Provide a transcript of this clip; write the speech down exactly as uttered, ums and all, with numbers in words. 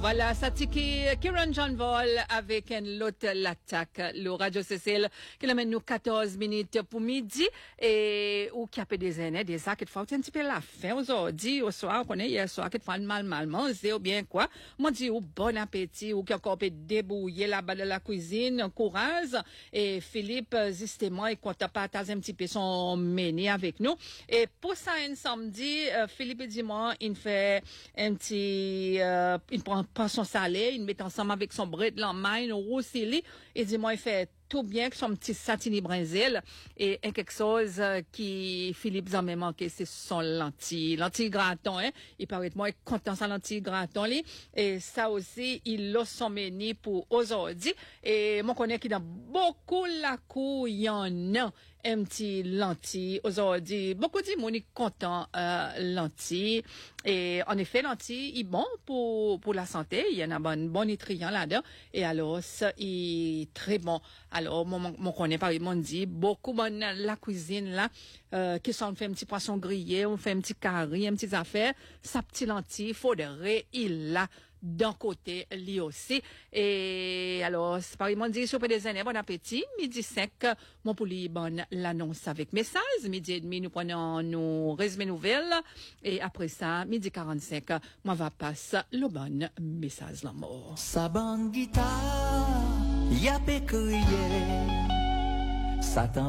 Voilà, ça tiki Kieran John Vol avec un l'autre l'attaque, le Radio Cécile, qui l'amène nous quatorze minutes pour midi et ou qui a fait des années, des ça qui te fait un petit peu la fin aujourd'hui, au soir, qu'on est hier soir, qui te fait mal, mal manger ou bien quoi. Moi, dit, ou bon appétit, ou qui a encore peut débrouiller là-bas de la cuisine, courage. Et Philippe, justement, il compte partager un petit peu son menu avec nous. Et pour ça, un samedi, euh, Philippe dit moi, il fait un petit, euh, il prend pas son salé, il met ensemble avec son bread de la main, au roussili, et dit moi, il fait tout bien que son petit satini brinzel et quelque chose euh, qui Philippe a même manqué, c'est son lentille lentille graton, hein. Il paraît moi est content sa lentille graton li, et ça aussi il a son menu pour aujourd'hui. Et moi connais qui dans beaucoup la cour il y en a un petit lentille aujourd'hui, beaucoup de monde est content euh, lentille. Et en effet lentille est bon pour pour la santé, il y en a bon bon nutriments là-dedans, et alors ça est très bon. Alors, mon, mon connaît par mon dit, beaucoup bon la cuisine là, euh, qui sont, on fait un petit poisson grillé, on fait un petit curry, un petit affaire, sa petite lentille, faudrait, il l'a d'un côté, lui aussi. Et alors, c'est par mon dit, souper des années, bon appétit, midi cinq, mon pour lui, bon, l'annonce avec message, midi et demi, nous prenons nos résumés nouvelles, et après ça, midi quarante-cinq, moi va passer le bon message l'amour. Sa bonne guitare, y'a pécrié, Satan